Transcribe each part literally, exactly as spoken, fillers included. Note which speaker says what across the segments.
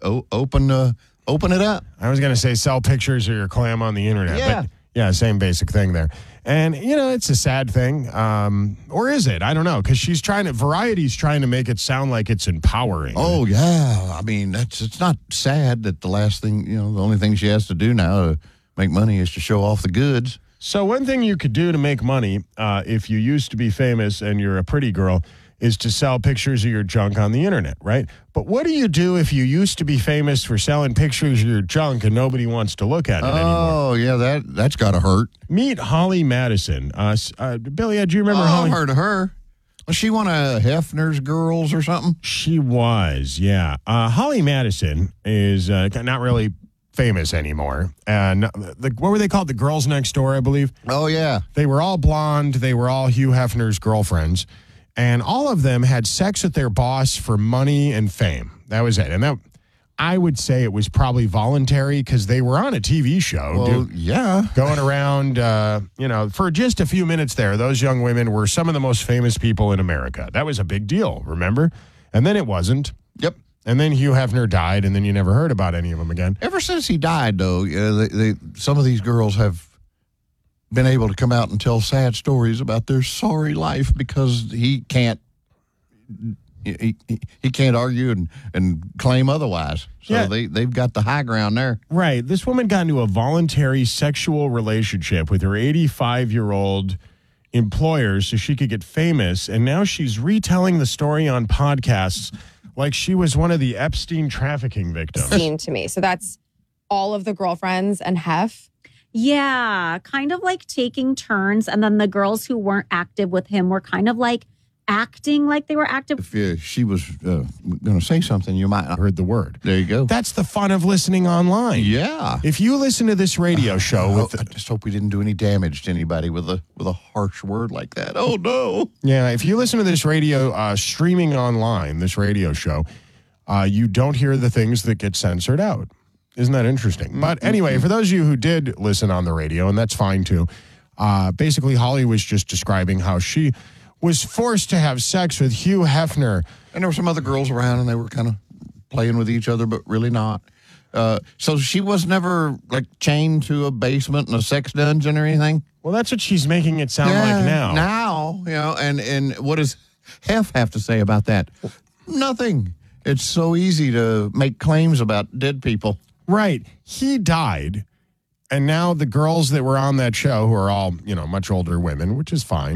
Speaker 1: o- open uh, open it up.
Speaker 2: I was going to say sell pictures of your clam on the internet.
Speaker 1: Yeah.
Speaker 2: But yeah, same basic thing there. And, you know, it's a sad thing. Um, or is it? I don't know. Because she's trying to, Variety's trying to make it sound like it's empowering.
Speaker 1: Oh, yeah. I mean, that's it's not sad that the last thing, you know, the only thing she has to do now to make money is to show off the goods.
Speaker 2: So one thing you could do to make money, uh, if you used to be famous and you're a pretty girl, is to sell pictures of your junk on the internet, right? But what do you do if you used to be famous for selling pictures of your junk and nobody wants to look at it
Speaker 1: oh,
Speaker 2: anymore?
Speaker 1: Oh, yeah, that, that's got to hurt.
Speaker 2: Meet Holly Madison. Uh, uh, Billy, do you remember
Speaker 1: oh,
Speaker 2: Holly?
Speaker 1: I've heard of her. Was she one of Hefner's girls or something?
Speaker 2: She was, yeah. Uh, Holly Madison is uh, not really famous anymore. And the, what were they called? The Girls Next Door, I believe.
Speaker 1: Oh, yeah.
Speaker 2: They were all blonde. They were all Hugh Hefner's girlfriends. And all of them had sex with their boss for money and fame. That was it. And that, I would say it was probably voluntary because they were on a T V show.
Speaker 1: Well,
Speaker 2: dude,
Speaker 1: yeah.
Speaker 2: Going around, uh, you know, for just a few minutes there, those young women were some of the most famous people in America. That was a big deal, remember? And then it wasn't.
Speaker 1: Yep.
Speaker 2: And then Hugh Hefner died, and then you never heard about any of them again.
Speaker 1: Ever since he died, though, uh, they, they, some of these girls have been able to come out and tell sad stories about their sorry life because he can't he, he, he can't argue and, and claim otherwise. So
Speaker 2: Yeah.
Speaker 1: they, they've got the high ground there.
Speaker 2: Right. This woman got into a voluntary sexual relationship with her eighty-five-year-old employer so she could get famous, and now she's retelling the story on podcasts like she was one of the Epstein trafficking victims.
Speaker 3: Scene to me. So that's all of the girlfriends and Hef.
Speaker 4: Yeah, kind of like taking turns. And then the girls who weren't active with him were kind of like acting like they were active.
Speaker 1: If uh, she was uh, going to say something, you might not
Speaker 2: Heard the word.
Speaker 1: There you go.
Speaker 2: That's the fun of listening online.
Speaker 1: Yeah.
Speaker 2: If you listen to this radio show
Speaker 1: Oh,
Speaker 2: with
Speaker 1: I just hope we didn't do any damage to anybody with a with a harsh word like that. Oh, no.
Speaker 2: Yeah, if you listen to this radio uh, streaming online, this radio show, uh, you don't hear the things that get censored out. Isn't that interesting? But anyway, for those of you who did listen on the radio, and that's fine too, uh, basically Holly was just describing how she was forced to have sex with Hugh Hefner.
Speaker 1: And there were some other girls around, and they were kind of playing with each other, but really not. Uh, so she was never, like, chained to a basement in a sex dungeon or anything?
Speaker 2: Well, that's what she's making it sound like now.
Speaker 1: Now, you know, and, and what does Hef have to say about that? Nothing. It's so easy to make claims about dead people.
Speaker 2: Right. He died, and now the girls that were on that show, who are all, you know, much older women, which is fine,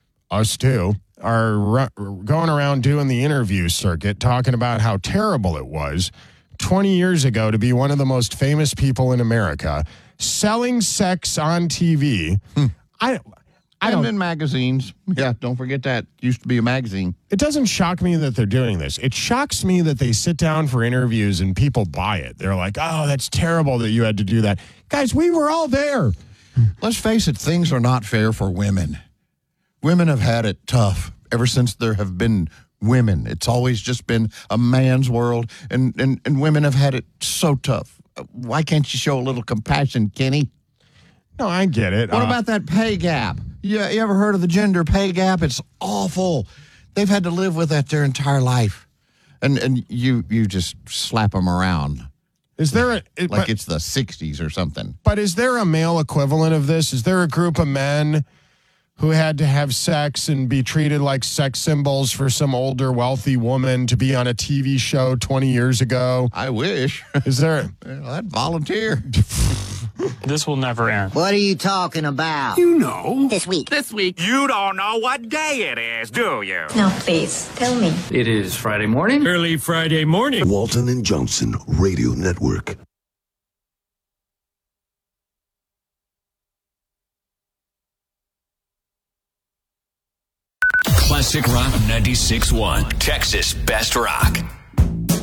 Speaker 2: us too, are ru- going around doing the interview circuit, talking about how terrible it was twenty years ago to be one of the most famous people in America, selling sex on T V.
Speaker 1: Hmm.
Speaker 2: I, I
Speaker 1: And
Speaker 2: don't.
Speaker 1: in magazines. Yeah, don't forget that. Used to be a magazine.
Speaker 2: It doesn't shock me that they're doing this. It shocks me that they sit down for interviews and people buy it. They're like, "Oh, that's terrible that you had to do that." Guys, we were all there.
Speaker 1: Let's face it, things are not fair for women. Women have had it tough ever since there have been women. It's always just been a man's world, and, and, and women have had it so tough. Why can't you show a little compassion, Kenny?
Speaker 2: No, I get it.
Speaker 1: What
Speaker 2: Uh,
Speaker 1: about that pay gap? Yeah, you ever heard of the gender pay gap? It's awful. They've had to live with that their entire life. And and you you just slap them around
Speaker 2: Is there a it,
Speaker 1: like
Speaker 2: but,
Speaker 1: it's the sixties or something.
Speaker 2: but is there a male equivalent of this? Is there a group of men who had to have sex and be treated like sex symbols for some older wealthy woman to be on a T V show twenty years ago?
Speaker 1: I wish.
Speaker 2: Is there?
Speaker 1: Well, I'd volunteer.
Speaker 5: This will never end.
Speaker 6: What are you talking about?
Speaker 7: You know.
Speaker 6: This week.
Speaker 7: This week. You don't know what day it is, do you?
Speaker 8: No, please, tell me.
Speaker 5: It is Friday morning.
Speaker 7: Early Friday morning.
Speaker 9: Walton and Johnson Radio Network.
Speaker 10: Classic Rock ninety-six point one, Texas Best Rock.